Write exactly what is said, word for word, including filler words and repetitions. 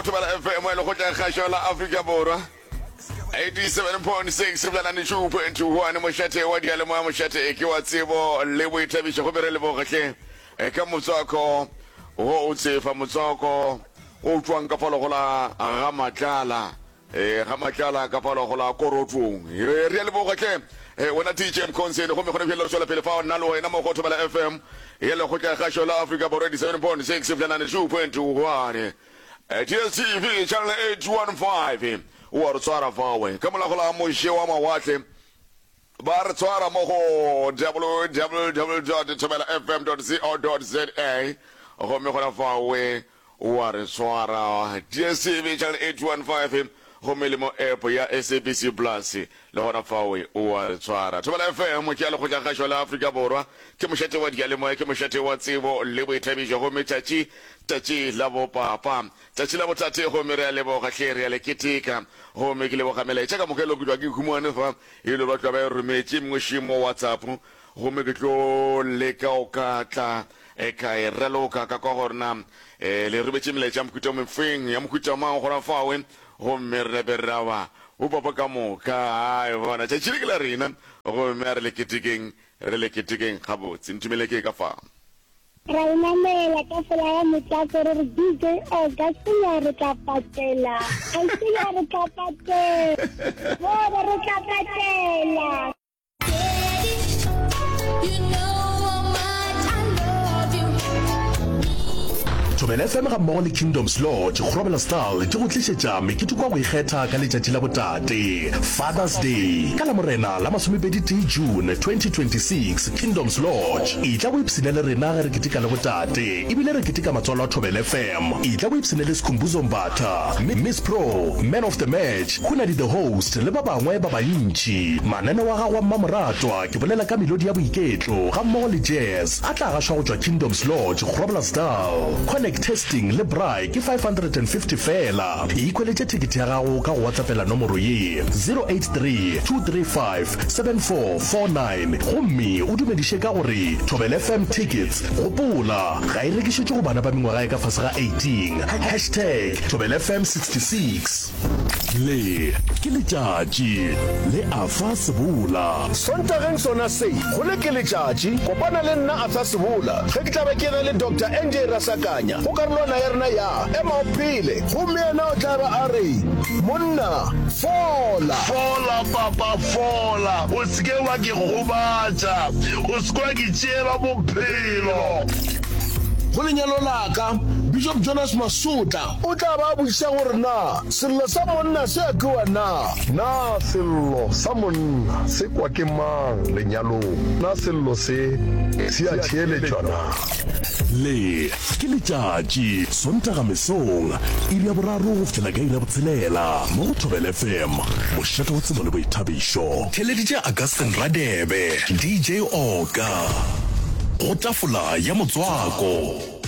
Thobela F M le go tla kgasho la Africa Borwa eighty-seven point six bla ninety-two point one mo shate wa diale mo mo shate e ke wa tsebo le bo ithabisha go bere le bo gatle e ka motswako o o tsefa motswako o tswang ka palo go la ga matlala e ga matlala ka palo go la korotung re le bo gatle e wona T J Mkhonsi go me go ne pele pele fa ona lo wena mo go Thobela F M e le go tla kgasho la Africa Borwa eighty-seven point six bla ninety-two point one T S T V channel eight one five wa tsara fawe ka mola go la mo shewa mawatle ba re tsara mo go w w w dot thobela f m dot co dot za go me go la fawe wa re tsara T S T V channel eight one five go melemo app ya S A B C Plus le gona fawe wa re tsara Thobela F M ke ya le go ja ga shola Africa Borwa ke moshate wa diale mo ke moshate wa tsebo le bo ithabisha go metšatši tšatši la bo papa tšatši la botate go mere le bo gatlhere le ketika go me ke le bo gamela tša ka mokelo kutwa ke khumane fa e le batla ba re metši moshimo WhatsApp go me ke tlo le ka o ka tla e ka e reloka ka go gorna e le re betše mele tša mkuta mo feng ya mkuta ma go ra fawe go mere berawa o papa ka moka ai bona tšatši le la rena go mere le ketikeng re le ketikeng gabotse ntumele ke ka fa Rainamela ka fela ya motlatso re D J o ka senya re ka patela a senya re ka patela bo re ka patela Thobela F M ga mmogo le Kingdom's Lodge go robela style ke go tlisetša mekete kwa go ikgetha ka letšatši la botate Father's Day ka la morena la masomepedi June twenty twenty-six Kingdom's Lodge e tla go ipsine le rena ge re ketika le botate ebile re ketika matswalo a Thobela F M e tla go ipsine le Sikhumbuzo Mbatha Miss Pro Man of the Match Khunadi the host le ba bangwe ba bantši manane wa gago wa mmamoratwa ke bolela ka melodi ya boiketlo ga mmogo le jazz a tla gašwa go tšwa Kingdom's Lodge go robela style testing le brai ke five hundred fifty fela e ikweletse ticket ya gago ka go WhatsAppela nomoro ye zero eight three two three five seven four four nine gomme o dumediše ka gore Thobela F M tickets gopola ga e rekišetše go bana ba mengwaga e ka fase ga eighteen hashtag Thobela F M sixty-six le ke letšatši le afa sebola sontageng sona se go le ke letšatši kopana le nna afa sebola ge ke tla be ke na le Doctor N J Rasakanya go karolwana ya rena ya ema o phele gomme yena o tla ba a re monna fola fola papa fola o seke wa ke gobatša o seke wa ke tšeela bophelo go lenyalo laka Bishop Jonas Masuta o tla ba buša gore na sello sa monna se a kua na na sello sa monna se kwa ke mang lenyalong na sello se se a tšheletšwa na le ke letšatši sontaga mesong iri ya boraro go fetela ka iri ya botshelela mo go Thobela F M mošate wa tsebo le boithabišo theleditše Augustin Radebe D J Oka go tafola ya motswako.